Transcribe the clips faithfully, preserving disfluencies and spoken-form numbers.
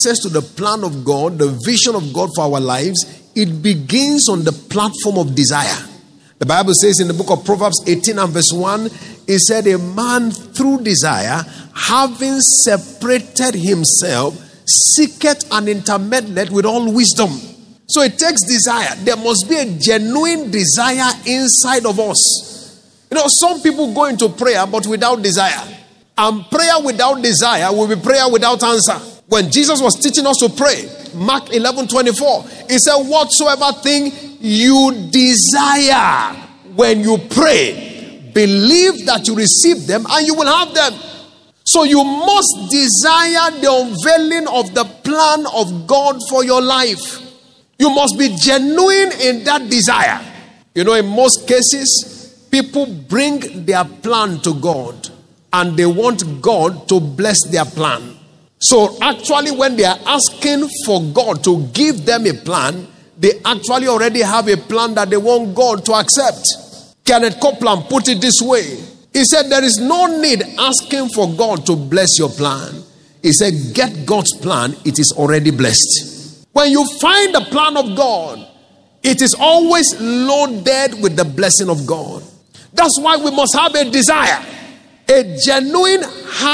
access to the plan of God, the vision of God for our lives, it begins on the platform of desire. The Bible says in the book of Proverbs eighteen and verse one, it said, a man through desire, having separated himself, seeketh an intermediate with all wisdom. So it takes desire. There must be a genuine desire inside of us. You know, some people go into prayer but without desire. And prayer without desire will be prayer without answer. When Jesus was teaching us to pray, Mark eleven twenty-four, he said, whatsoever thing you desire when you pray, believe that you receive them and you will have them. So you must desire the unveiling of the plan of God for your life. You must be genuine in that desire. You know, in most cases, people bring their plan to God and they want God to bless their plan. So actually, when they are asking for God to give them a plan, they actually already have a plan that they want God to accept. Kenneth Copeland put it this way. He said, there is no need asking for God to bless your plan. He said, get God's plan, it is already blessed. When you find the plan of God, it is always loaded with the blessing of God. That's why we must have a desire, a genuine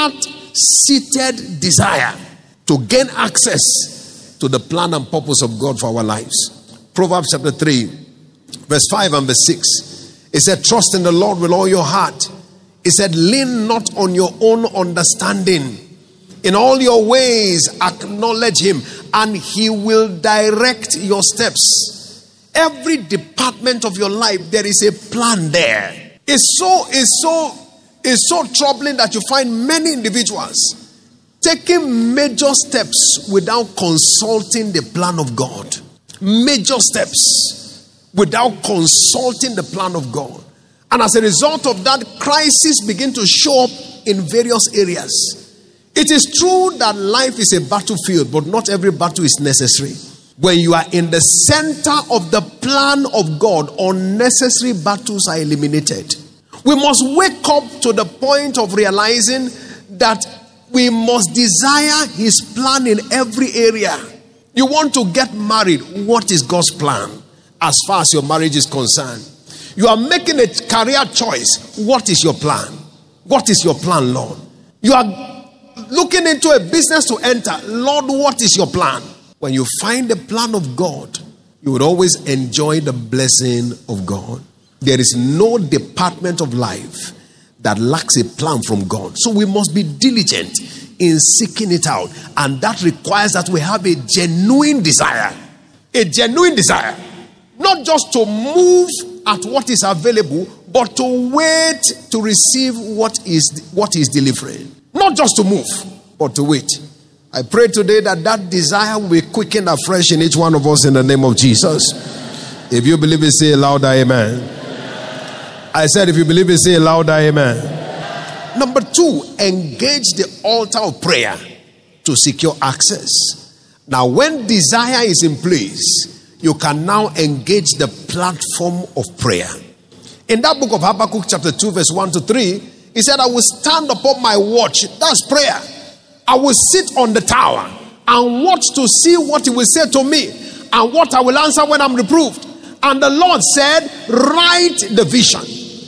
heart-seated desire to gain access to the plan and purpose of God for our lives. Proverbs chapter three, verse five and verse six. It said, trust in the Lord with all your heart. It said, lean not on your own understanding. In all your ways, acknowledge him, and he will direct your steps. Every department of your life, there is a plan there. It's so, it's so, it's so troubling that you find many individuals taking major steps without consulting the plan of God. Major steps without consulting the plan of God. And as a result of that, crises begin to show up in various areas. It is true that life is a battlefield, but not every battle is necessary. When you are in the center of the plan of God, unnecessary battles are eliminated. We must wake up to the point of realizing that we must desire his plan in every area. You want to get married, what is God's plan as far as your marriage is concerned? You are making a career choice, what is your plan? What is your plan, Lord? You are looking into a business to enter, Lord, what is your plan? When you find the plan of God, you will always enjoy the blessing of God. There is no department of life that lacks a plan from God. So we must be diligent in seeking it out. And that requires that we have a genuine desire. A genuine desire. Not just to move at what is available, but to wait to receive what is, what is delivering. Not just to move, but to wait. I pray today that that desire will be quickened afresh in each one of us in the name of Jesus. If you believe it, say louder, amen. I said, if you believe it, say louder, amen. Number two, engage the altar of prayer to secure access. Now, when desire is in place, you can now engage the platform of prayer. In that book of Habakkuk chapter two, verse one to three, he said, I will stand upon my watch. That's prayer. I will sit on the tower and watch to see what he will say to me and what I will answer when I'm reproved. And the Lord said, write the vision.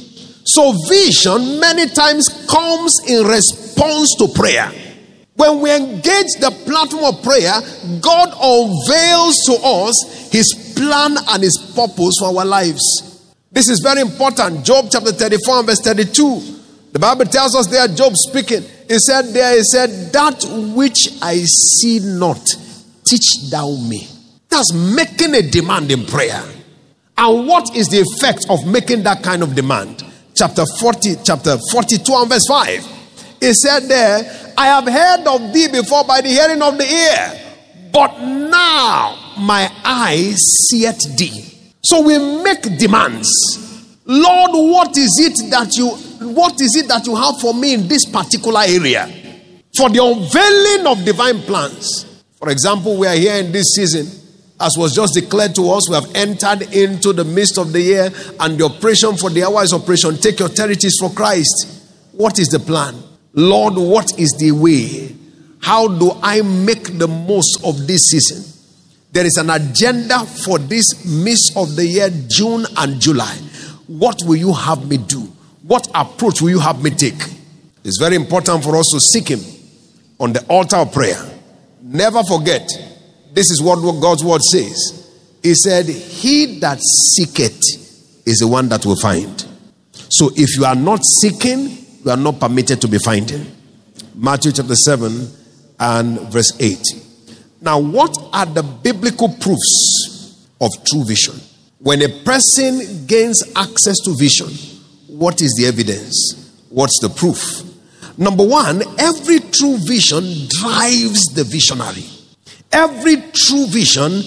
So vision many times comes in response to prayer. When we engage the platform of prayer, God unveils to us his plan and his purpose for our lives. This is very important. Job chapter thirty-four and verse thirty-two. The Bible tells us there, Job speaking. He said there, he said, that which I see not, teach thou me. That's making a demand in prayer. And what is the effect of making that kind of demand? Chapter forty, chapter forty-two and verse five. He said there, I have heard of thee before by the hearing of the ear, but now my eye seeth thee. So we make demands. Lord, what is it that you what is it that you have for me in this particular area? For the unveiling of divine plans. For example, we are here in this season. As was just declared to us, we have entered into the midst of the year, and the operation for the hour is operation. Take your territories for Christ. What is the plan? Lord, what is the way? How do I make the most of this season? There is an agenda for this midst of the year, June and July. What will you have me do? What approach will you have me take? It's very important for us to seek him on the altar of prayer. Never forget, this is what God's word says. He said, he that seeketh is the one that will find. So if you are not seeking, you are not permitted to be finding. Matthew chapter seven and verse eight. Now, what are the biblical proofs of true vision? When a person gains access to vision, what is the evidence? What's the proof? Number one, every true vision drives the visionary. Every true vision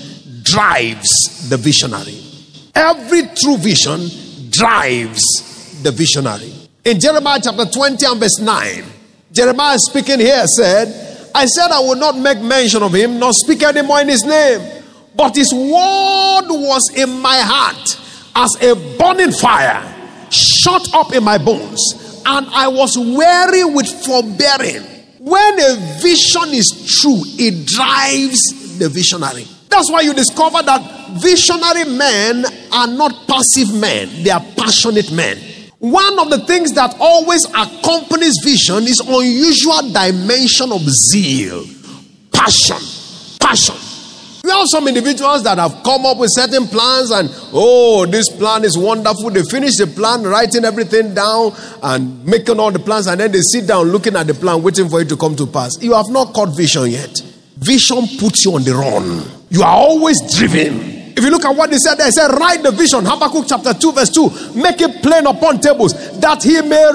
drives the visionary. Every true vision drives the visionary. In Jeremiah chapter twenty and verse nine, Jeremiah speaking here said, I said I will not make mention of him, nor speak anymore in his name. But his word was in my heart as a burning fire, shut up in my bones, and I was weary with forbearing. When a vision is true, it drives the visionary. That's why you discover that visionary men are not passive men, they are passionate men. One of the things that always accompanies vision is unusual dimension of zeal, passion, passion. We have some individuals that have come up with certain plans and, oh, this plan is wonderful. They finish the plan, writing everything down and making all the plans, and then they sit down looking at the plan, waiting for it to come to pass. You have not caught vision yet. Vision puts you on the run. You are always driven. If you look at what they said, they said, write the vision. Habakkuk chapter two verse two. Make it plain upon tables, that he may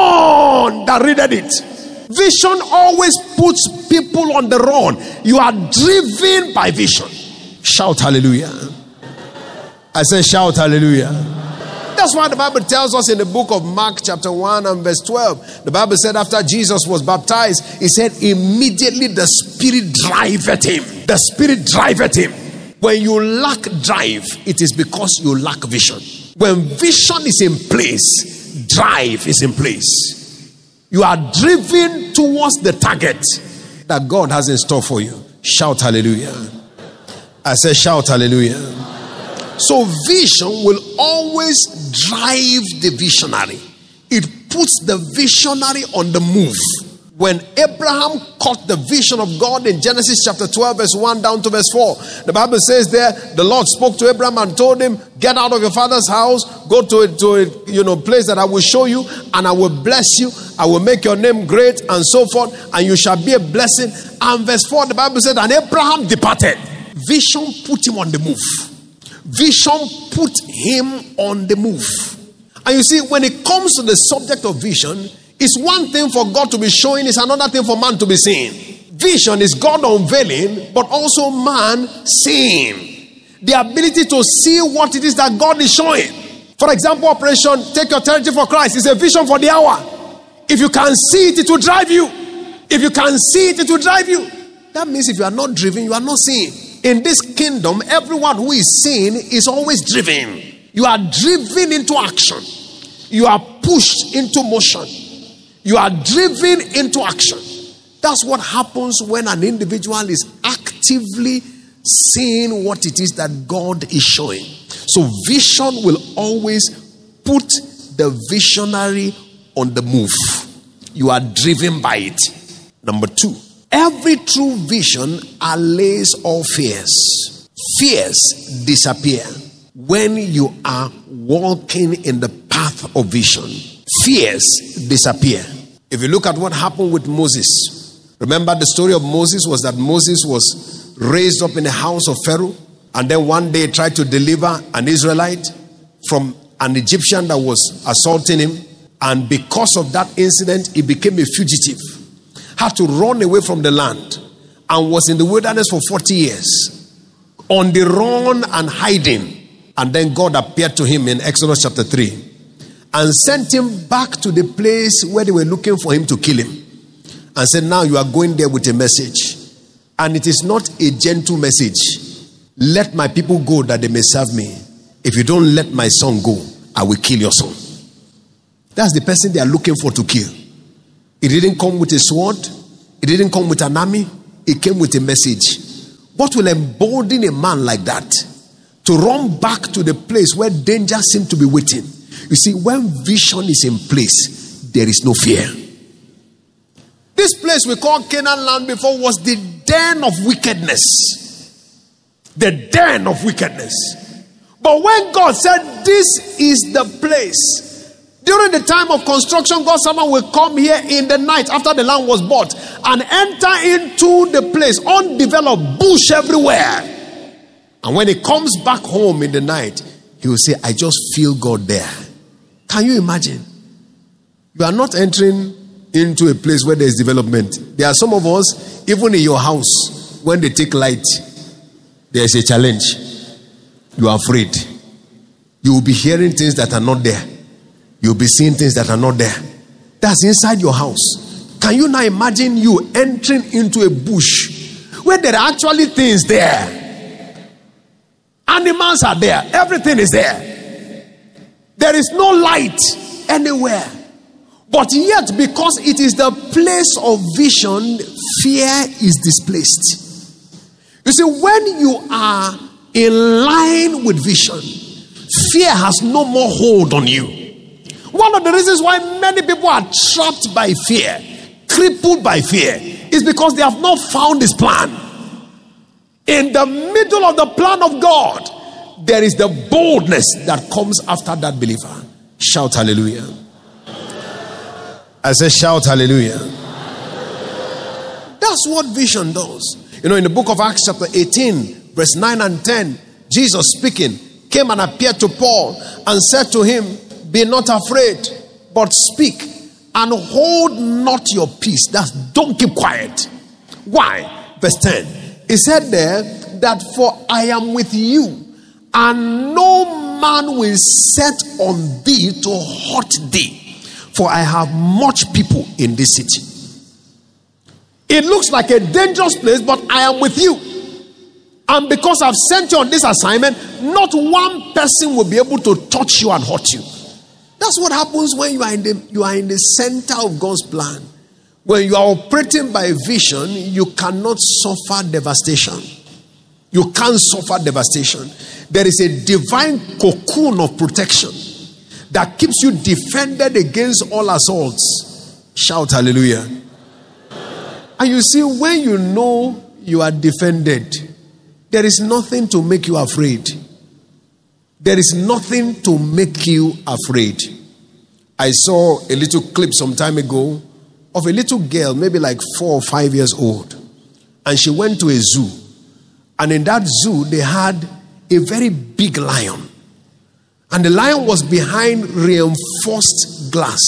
run that readeth it. Vision always puts people on the run. You are driven by vision. Shout hallelujah. I say shout hallelujah. That's why the Bible tells us in the book of Mark chapter one and verse twelve. The Bible said after Jesus was baptized, he said immediately the Spirit driveth him. The Spirit driveth him. When you lack drive, it is because you lack vision. When vision is in place, drive is in place. You are driven towards the target that God has in store for you. Shout hallelujah. I say shout hallelujah. So vision will always drive the visionary. It puts the visionary on the move. When Abraham caught the vision of God in Genesis chapter twelve verse one down to verse four, the Bible says there, the Lord spoke to Abraham and told him, get out of your father's house, go to a, to a you know, place that I will show you, and I will bless you, I will make your name great, and so forth, and you shall be a blessing. And verse four, the Bible said, and Abraham departed. Vision put him on the move. Vision put him on the move. And you see, when it comes to the subject of vision, it's one thing for God to be showing, it's another thing for man to be seeing. Vision is God unveiling, but also man seeing. The ability to see what it is that God is showing. For example, Operation Take Your Territory for Christ is a vision for the hour. If you can see it, it will drive you. If you can see it, it will drive you. That means if you are not driven, you are not seeing. In this kingdom, everyone who is seeing is always driven. You are driven into action. You are pushed into motion. You are driven into action. That's what happens when an individual is actively seeing what it is that God is showing. So vision will always put the visionary on the move. You are driven by it. Number two, every true vision allays all fears. Fears disappear when you are walking in the path of vision. Fears disappear. If you look at what happened with Moses, remember the story of Moses was that Moses was raised up in the house of Pharaoh, and then one day tried to deliver an Israelite from an Egyptian that was assaulting him, and because of that incident, he became a fugitive, had to run away from the land, and was in the wilderness for forty years, on the run and hiding. And then God appeared to him in Exodus chapter three and sent him back to the place where they were looking for him to kill him, and said, now you are going there with a message, and it is not a gentle message. Let my people go that they may serve me. If you don't let my son go, I will kill your son. That's the person they are looking for to kill. He didn't come with a sword. It didn't come with an army. It came with a message. What will embolden a man like that to run back to the place where danger seemed to be waiting? You see, when vision is in place, there is no fear. This place we call Canaan land before was the den of wickedness. The den of wickedness. But when God said, this is the place, during the time of construction, God someone will come here in the night after the land was bought and enter into the place, undeveloped, bush everywhere. And when he comes back home in the night, he will say, I just feel God there. Can you imagine? You are not entering into a place where there is development. There are some of us, even in your house, when they take light, there is a challenge. You are afraid. You will be hearing things that are not there. You'll be seeing things that are not there. That's inside your house. Can you now imagine you entering into a bush where there are actually things there? Animals are there. Everything is there. There is no light anywhere. But yet, because it is the place of vision, fear is displaced. You see, when you are in line with vision, fear has no more hold on you. One of the reasons why many people are trapped by fear, crippled by fear, is because they have not found His plan. In the middle of the plan of God, there is the boldness that comes after that believer. Shout hallelujah. I say shout hallelujah. That's what vision does. You know, in the book of Acts chapter eighteen, verse nine and ten, Jesus speaking came and appeared to Paul and said to him, be not afraid, but speak and hold not your peace. That's don't keep quiet. Why? Verse ten. He said there that for I am with you, and no man will set on thee to hurt thee, for I have much people in this city. It looks like a dangerous place, but I am with you. And because I've sent you on this assignment, not one person will be able to touch you and hurt you. That's what happens when you are in the you are in the center of God's plan. When you are operating by vision, you cannot suffer devastation. You can't suffer devastation. There is a divine cocoon of protection that keeps you defended against all assaults. Shout hallelujah. And you see, when you know you are defended, there is nothing to make you afraid. There is nothing to make you afraid. I saw a little clip some time ago of a little girl, maybe like four or five years old. And she went to a zoo. And in that zoo, they had a very big lion. And the lion was behind reinforced glass.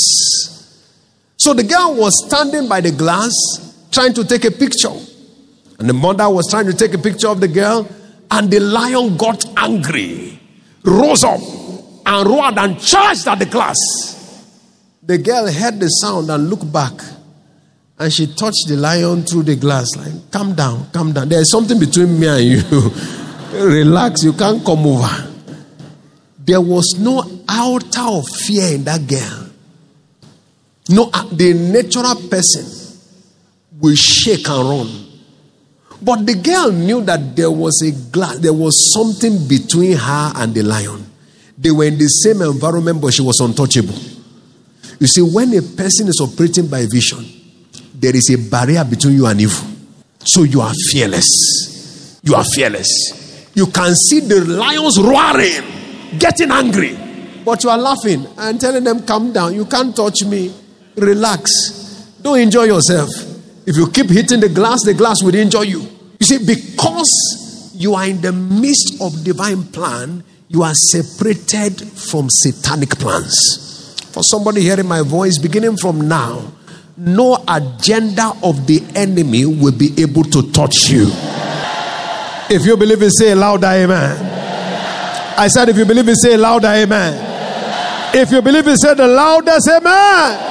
So the girl was standing by the glass, trying to take a picture. And the mother was trying to take a picture of the girl. And the lion got angry, rose up, and roared and charged at the glass. The girl heard the sound and looked back. And she touched the lion through the glass. Like, calm down, calm down. There's something between me and you. Relax, you can't come over. There was no iota of fear in that girl. No, the natural person will shake and run. But the girl knew that there was a glass, there was something between her and the lion. They were in the same environment, but she was untouchable. You see, when a person is operating by vision, there is a barrier between you and evil. So you are fearless. You are fearless. You can see the lions roaring, getting angry, but you are laughing and telling them, calm down. You can't touch me. Relax. Don't enjoy yourself. If you keep hitting the glass, the glass will injure you. You see, because you are in the midst of divine plan, you are separated from satanic plans. For somebody hearing my voice, beginning from now, no agenda of the enemy will be able to touch you. If you believe it, say louder amen. I said if you believe it, say louder amen. If you believe it, say the loudest amen.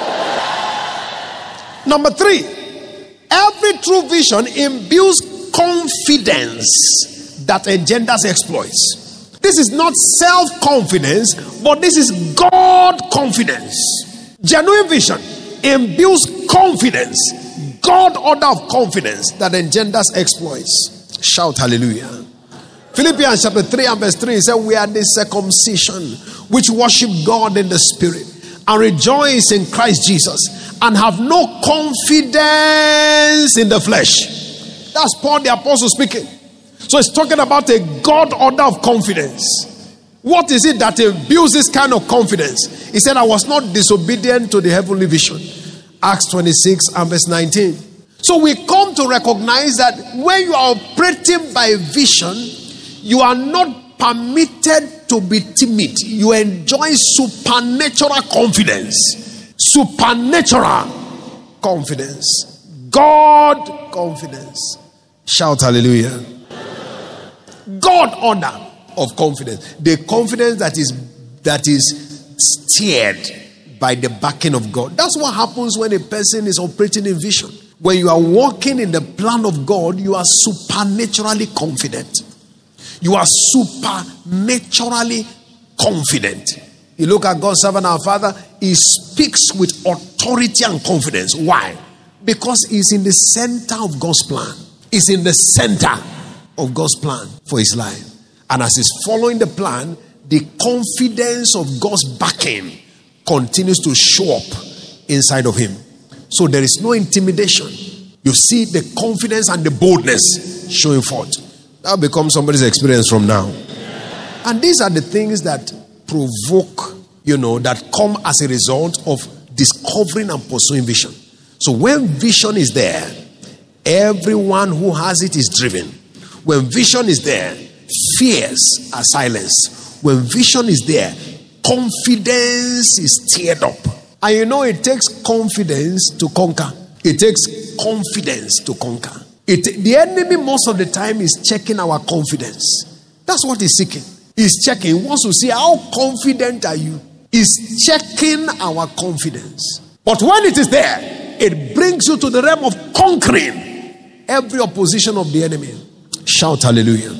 Number three, every true vision imbues confidence that engenders exploits. This is not self-confidence, but this is God confidence. Genuine vision imbues confidence God order of confidence that engenders exploits. Shout hallelujah. Philippians chapter three and verse three says, we are the circumcision which worship God in the spirit and rejoice in Christ Jesus and have no confidence in the flesh. That's Paul the apostle speaking. So it's talking about a God order of confidence. What is it that builds this kind of confidence? He said, I was not disobedient to the heavenly vision. Acts twenty-six and verse nineteen. So we come to recognize that when you are operating by vision, you are not permitted to be timid. You enjoy supernatural confidence. Supernatural confidence. God confidence. Shout hallelujah. God order of confidence. The confidence that is that is steered by the backing of God. That's what happens when a person is operating in vision. When you are walking in the plan of God, you are supernaturally confident. You are supernaturally confident. You look at God's servant, our Father, he speaks with authority and confidence. Why? Because he's in the center of God's plan. He's in the center of God's plan for his life. And as he's following the plan, the confidence of God's backing continues to show up inside of him. So there is no intimidation. You see the confidence and the boldness showing forth. That will become somebody's experience from now. And these are the things that provoke, you know, that come as a result of discovering and pursuing vision. So when vision is there, everyone who has it is driven. When vision is there, fears are silenced. When vision is there, confidence is stirred up. And you know, it takes confidence to conquer. It takes confidence to conquer. It, the enemy most of the time is checking our confidence. That's what he's seeking. He's checking. He wants to see how confident are you. He's checking our confidence. But when it is there, it brings you to the realm of conquering every opposition of the enemy. Shout hallelujah.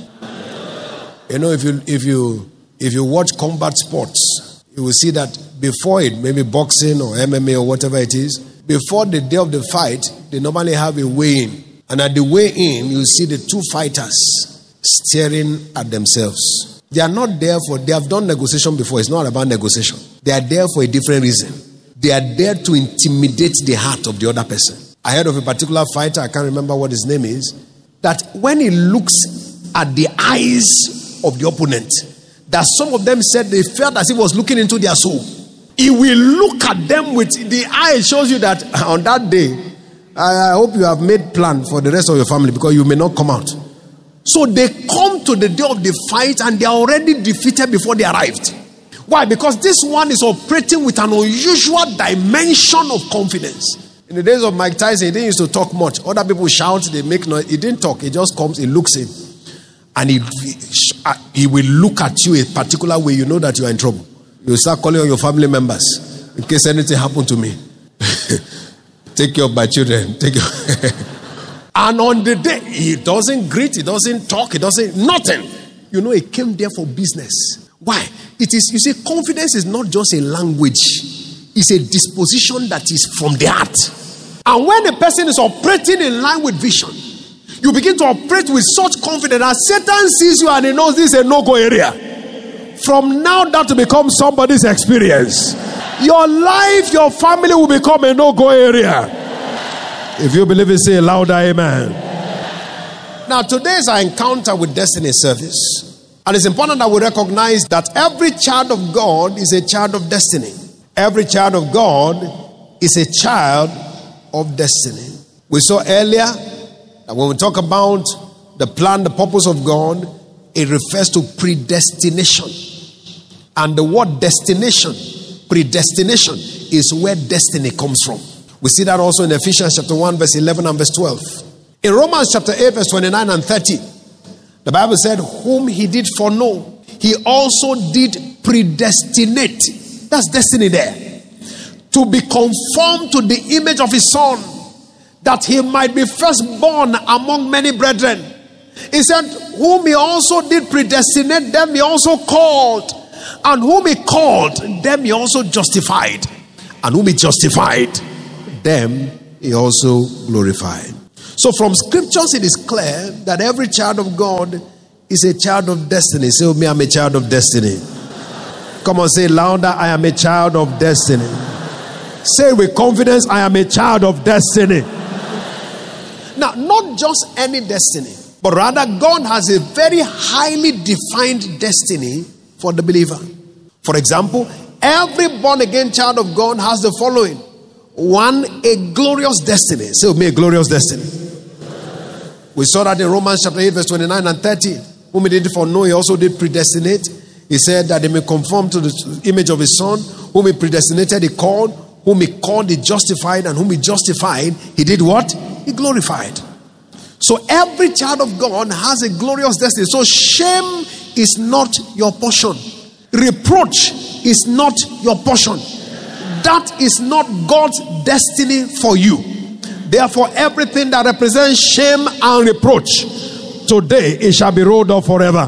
You know, if you if you if you watch combat sports, you will see that before it, maybe boxing or M M A or whatever it is, before the day of the fight, they normally have a weigh-in. And at the weigh-in, you see the two fighters staring at themselves. They are not there for, they have done negotiation before. It's not about negotiation. They are there for a different reason. They are there to intimidate the heart of the other person. I heard of a particular fighter, I can't remember what his name is, that when he looks at the eyes of the opponent, that some of them said they felt as if he was looking into their soul. He will look at them with the eye. Shows you that on that day, I hope you have made plan for the rest of your family because you may not come out. So they come to the day of the fight and they are already defeated before they arrived. Why? Because this one is operating with an unusual dimension of confidence. In the days of Mike Tyson, he didn't used to talk much. Other people shout, they make noise. He didn't talk. He just comes, he looks in. And he, he will look at you a particular way. You know that you are in trouble. You start calling on your family members in case anything happened to me. Take care of my children. Take care. And on the day, he doesn't greet, he doesn't talk, he doesn't, nothing. You know, he came there for business. Why? It is, you see, confidence is not just a language. It's a disposition that is from the heart. And when a person is operating in line with vision, you begin to operate with such confidence that Satan sees you and he knows this is a no-go area. From now, that will become somebody's experience. Your life, your family will become a no-go area. If you believe it, say a louder amen. Now, today's our encounter with destiny service. And it's important that we recognize that every child of God is a child of destiny. Every child of God is a child of destiny. We saw earlier that when we talk about the plan, the purpose of God, it refers to predestination. And the word destination, predestination, is where destiny comes from. We see that also in Ephesians chapter one, verse eleven and verse twelve. In Romans chapter eight, verse twenty-nine and thirty, the Bible said, whom he did foreknow, he also did predestinate. That's destiny there. To be conformed to the image of his son, that he might be firstborn among many brethren. He said, whom he also did predestinate, them he also called. And whom he called, them he also justified. And whom he justified, them he also glorified. So from scriptures it is clear that every child of God is a child of destiny. Say with me, I'm a child of destiny. Come on, say louder, I am a child of destiny. Say with confidence, I am a child of destiny. Now, not just any destiny, but rather God has a very highly defined destiny for the believer. For example, every born-again child of God has the following. One, a glorious destiny. Say with me, a glorious destiny. We saw that in Romans chapter eight, verse twenty-nine and thirty. Whom he did foreknow, he also did predestinate. He said that they may conform to the image of his son. Whom he predestinated, he called. Whom he called, he justified. And whom he justified, he did what? He glorified. So every child of God has a glorious destiny. So shame is not your portion. Reproach is not your portion. That is not God's destiny for you. Therefore, everything that represents shame and reproach, today it shall be rolled off forever.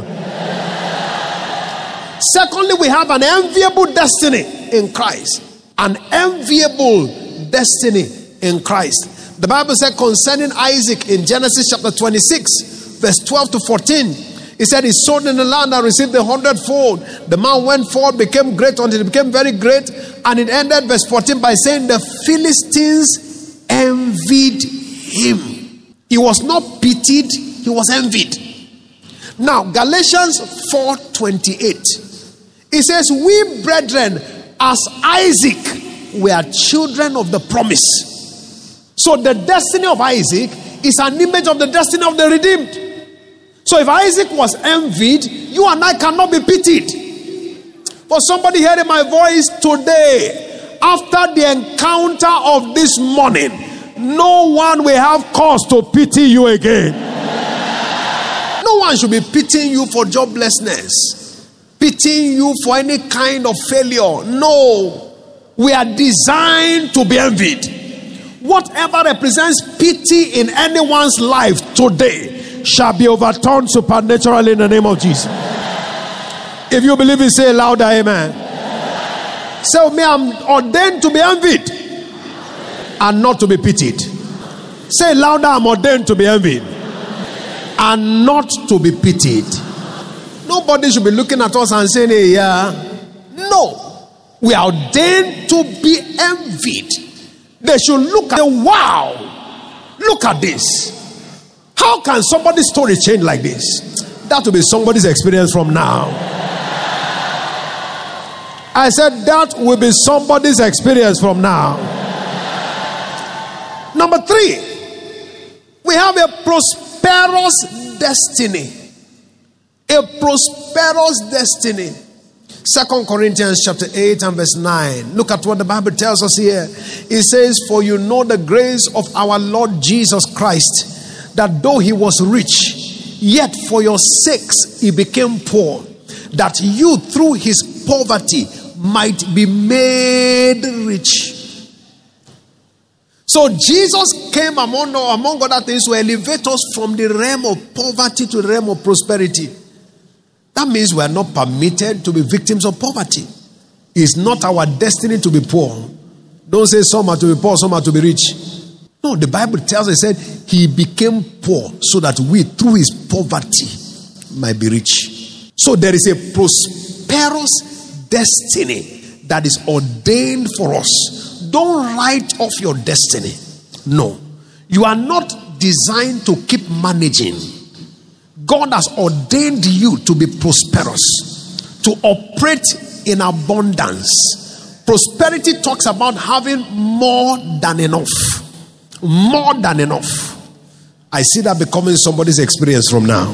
Secondly, we have an enviable destiny in Christ. An enviable destiny in Christ. The Bible said concerning Isaac in Genesis chapter twenty-six, verse twelve to fourteen, he said he sowed in the land and received a hundredfold. The man went forth, became great until he became very great. And it ended, verse fourteen, by saying the Philistines envied him. He was not pitied, he was envied. Now, Galatians four twenty-eight. It says, we brethren, as Isaac, we are children of the promise. So the destiny of Isaac is an image of the destiny of the redeemed. So if Isaac was envied, you and I cannot be pitied. For somebody hearing my voice today, after the encounter of this morning, no one will have cause to pity you again. No one should be pitying you for joblessness, pitying you for any kind of failure. No, we are designed to be envied. Whatever represents pity in anyone's life today shall be overturned supernaturally in the name of Jesus. If you believe it, say louder, amen. Say with me, I'm ordained to be envied and not to be pitied. Say louder, I'm ordained to be envied and not to be pitied. Nobody should be looking at us and saying, hey, yeah. No. We are ordained to be envied. They should look at it, wow, look at this. How can somebody's story change like this? That will be somebody's experience from now. I said that will be somebody's experience from now. Number three, we have a prosperous destiny. A prosperous destiny. Second Corinthians chapter eight and verse nine. Look at what the Bible tells us here. It says, for you know the grace of our Lord Jesus Christ, that though he was rich, yet for your sakes he became poor, that you through his poverty might be made rich. So Jesus came among, among other things to elevate us from the realm of poverty to the realm of prosperity. That means we are not permitted to be victims of poverty. It's not our destiny to be poor. Don't say some are to be poor, some are to be rich. No, the Bible tells us, it said, he became poor so that we, through his poverty, might be rich. So there is a prosperous destiny that is ordained for us. Don't write off your destiny. No. You are not designed to keep managing. God has ordained you to be prosperous, to operate in abundance. Prosperity talks about having more than enough. More than enough. I see that becoming somebody's experience from now.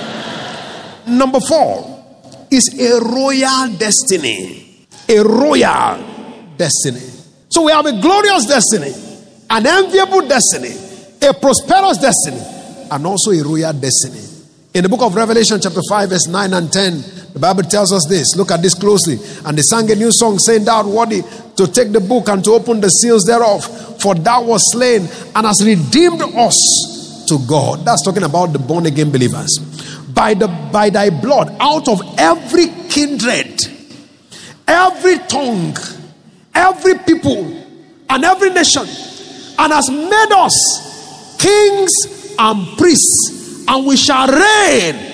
Number four is a royal destiny. A royal destiny. So we have a glorious destiny, an enviable destiny, a prosperous destiny, and also a royal destiny. In the book of Revelation chapter five verse nine and ten, the Bible tells us this. Look at this closely. And they sang a new song saying, thou art worthy to take the book and to open the seals thereof. For thou wast slain and hast redeemed us to God. That's talking about the born again believers. By the by thy blood, out of every kindred, every tongue, every people, and every nation, and has made us kings and priests, and we shall reign